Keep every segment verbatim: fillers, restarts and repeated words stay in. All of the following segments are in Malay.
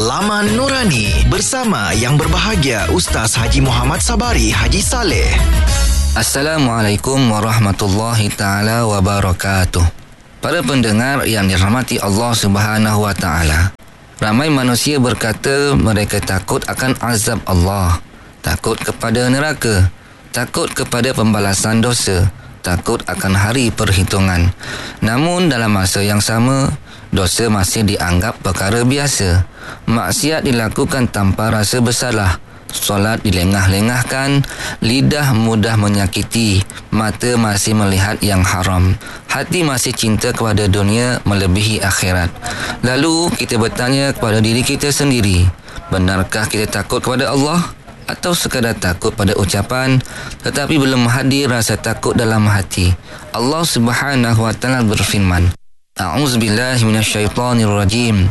Laman Nurani bersama yang berbahagia Ustaz Haji Muhammad Sabari Haji Saleh. Assalamualaikum warahmatullahi taala wabarakatuh. Para pendengar yang dirahmati Allah Subhanahu wa taala. Ramai manusia berkata mereka takut akan azab Allah, takut kepada neraka, takut kepada pembalasan dosa, takut akan hari perhitungan. Namun dalam masa yang sama, dosa masih dianggap perkara biasa. Maksiat dilakukan tanpa rasa bersalah. Solat dilengah-lengahkan, lidah mudah menyakiti, mata masih melihat yang haram, hati masih cinta kepada dunia melebihi akhirat. Lalu kita bertanya kepada diri kita sendiri, benarkah kita takut kepada Allah? Atau sekadar takut pada ucapan tetapi belum hadir rasa takut dalam hati? Allah Subhanahu wa taala berfirman, A'udzubillahi minasyaitonirrajim.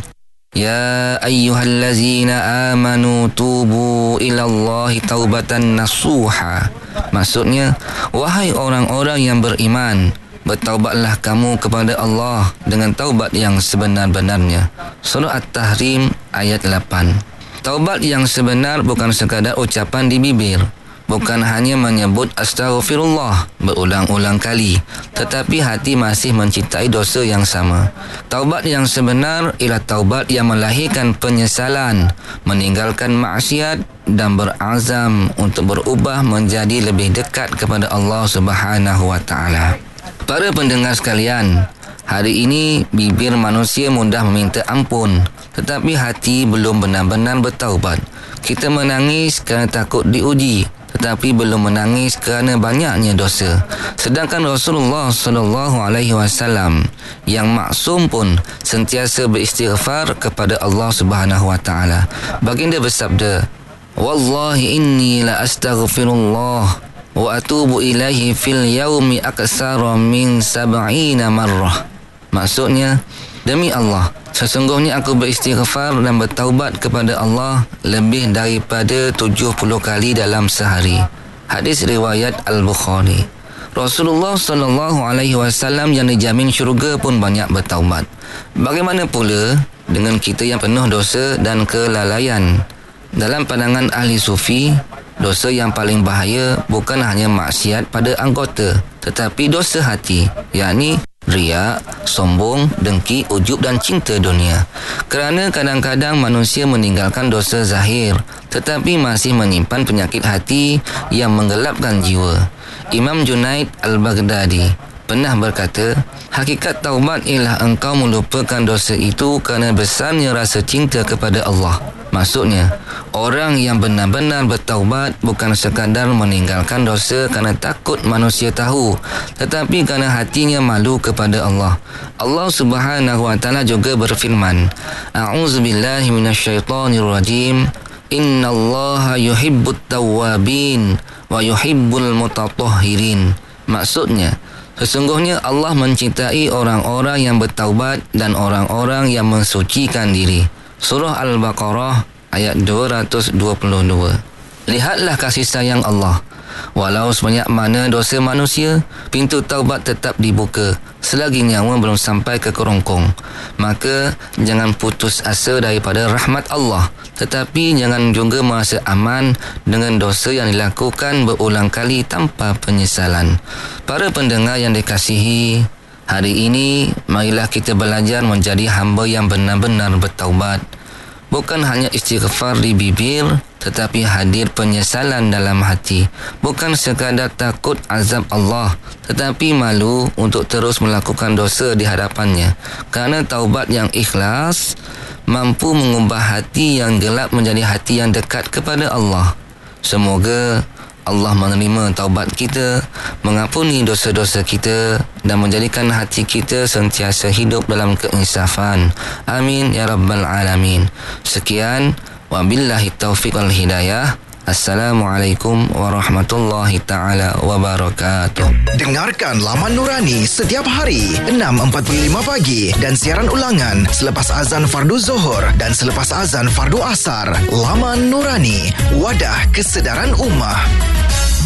Ya ayyuhallazina amanu tubu ilallahi taubatan nasuha. Maksudnya, wahai orang-orang yang beriman, bertaubatlah kamu kepada Allah dengan taubat yang sebenar-benarnya. Surah At-Tahrim ayat lapan. Taubat yang sebenar bukan sekadar ucapan di bibir, bukan hanya menyebut astaghfirullah berulang-ulang kali, tetapi hati masih mencintai dosa yang sama. Taubat yang sebenar ialah taubat yang melahirkan penyesalan, meninggalkan maksiat dan berazam untuk berubah menjadi lebih dekat kepada Allah Subhanahu wa taala. Para pendengar sekalian, hari ini bibir manusia mudah meminta ampun, tetapi hati belum benar-benar bertaubat. Kita menangis kerana takut diuji, tetapi belum menangis kerana banyaknya dosa. Sedangkan Rasulullah sallallahu alaihi wasallam yang maksum pun sentiasa beristighfar kepada Allah Subhanahu wa taala. Baginda bersabda, "Wallahi inni la astaghfirullah wa atubu ilaihi fil yaumi aksara min sab'ina marrah." Maksudnya, demi Allah, sesungguhnya aku beristighfar dan bertaubat kepada Allah lebih daripada tujuh puluh kali dalam sehari. Hadis riwayat Al-Bukhari. Rasulullah sallallahu alaihi wasallam yang dijamin syurga pun banyak bertaubat. Bagaimana pula dengan kita yang penuh dosa dan kelalaian? Dalam pandangan ahli sufi, dosa yang paling bahaya bukan hanya maksiat pada anggota, tetapi dosa hati, yakni riak, sombong, dengki, ujub dan cinta dunia. Kerana kadang-kadang manusia meninggalkan dosa zahir tetapi masih menyimpan penyakit hati yang menggelapkan jiwa. Imam Junaid Al-Baghdadi pernah berkata, hakikat taubat ialah engkau melupakan dosa itu kerana besarnya rasa cinta kepada Allah. Maksudnya, orang yang benar-benar bertaubat bukan sekadar meninggalkan dosa kerana takut manusia tahu, tetapi kerana hatinya malu kepada Allah. Allah Subhanahu wa taala juga berfirman, A'udzubillahi minasyaitonirrajim. Innallaha yuhibbut tawwabin wa yuhibbul mutatahhirin. Maksudnya, sesungguhnya Allah mencintai orang-orang yang bertaubat dan orang-orang yang mensucikan diri. Surah Al-Baqarah ayat dua ratus dua puluh dua. Lihatlah kasih sayang Allah. Walau sebanyak mana dosa manusia, pintu taubat tetap dibuka selagi nyawa belum sampai ke kerongkong. Maka jangan putus asa daripada rahmat Allah, tetapi jangan juga merasa aman dengan dosa yang dilakukan berulang kali tanpa penyesalan. Para pendengar yang dikasihi, hari ini marilah kita belajar menjadi hamba yang benar-benar bertaubat. Bukan hanya istighfar di bibir, tetapi hadir penyesalan dalam hati. Bukan sekadar takut azab Allah, tetapi malu untuk terus melakukan dosa di hadapannya. Kerana taubat yang ikhlas mampu mengubah hati yang gelap menjadi hati yang dekat kepada Allah. Semoga Allah menerima taubat kita, mengampuni dosa-dosa kita dan menjadikan hati kita sentiasa hidup dalam keinsafan. Amin ya rabbal alamin. Sekian, wabillahi taufiq wal hidayah. Assalamualaikum warahmatullahi taala wabarakatuh. Dengarkan Laman Nurani setiap hari enam empat puluh lima pagi dan siaran ulangan selepas azan fardu Zuhur dan selepas azan fardu Asar. Laman Nurani, wadah kesedaran ummah.